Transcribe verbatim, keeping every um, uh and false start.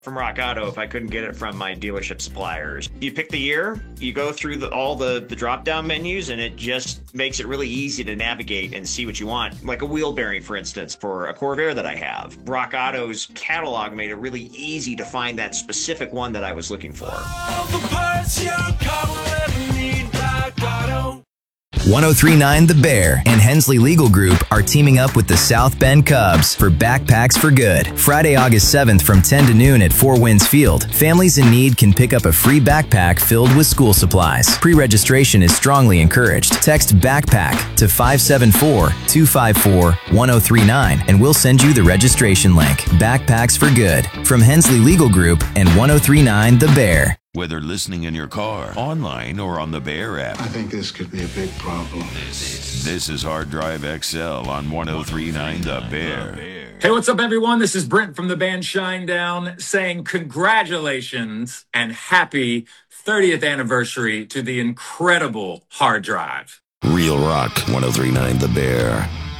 from Rock Auto if I couldn't get it from my dealership suppliers. You pick the year, you go through the, all the, the drop-down menus, and it just makes it really easy to navigate and see what you want. Like a wheel bearing, for instance, for a Corvair that I have. Rock Auto's catalog made it really easy to find that specific one that I was looking for. All the parts your car will ever need, Rock Auto. ten thirty-nine The Bear and Hensley Legal Group are teaming up with the South Bend Cubs for Backpacks for Good. Friday, August seventh from ten to noon at Four Winds Field. Families in need can pick up a free backpack filled with school supplies. Pre-registration is strongly encouraged. Text BACKPACK to five seven four, two five four, one zero three nine and we'll send you the registration link. Backpacks for Good from Hensley Legal Group and ten thirty-nine The Bear. Whether listening in your car, online, or on the Bear app. I think this could be a big problem. This, this is Hard Drive X L on ten thirty-nine The Bear. Hey, what's up, everyone? This is Brent from the band Shinedown saying congratulations and happy thirtieth anniversary to the incredible Hard Drive. Real Rock ten thirty-nine The Bear.